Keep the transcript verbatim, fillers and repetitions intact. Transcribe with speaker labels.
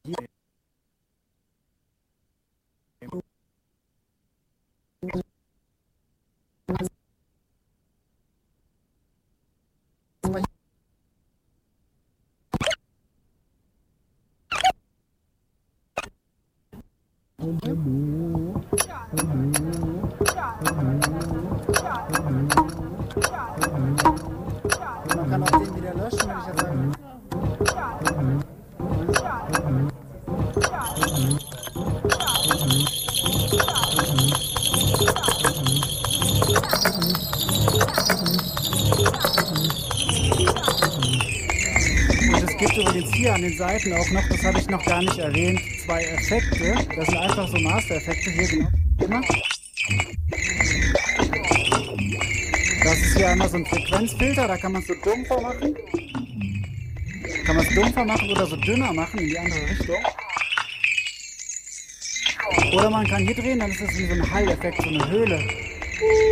Speaker 1: Man kann auch den wieder löschen, wenn ich jetzt sage. Und es gibt übrigens hier an den Seiten auch noch, das habe ich noch gar nicht erwähnt, zwei Effekte. Das sind einfach so Master-Effekte hier, genau. Immer. Das ist hier einmal so ein Frequenzfilter, da kann man es so dumpfer machen. Kann man es dumpfer machen oder so dünner machen in die andere Richtung. Oder man kann hier drehen, dann ist das wie so ein Hall-Effekt, so eine Höhle.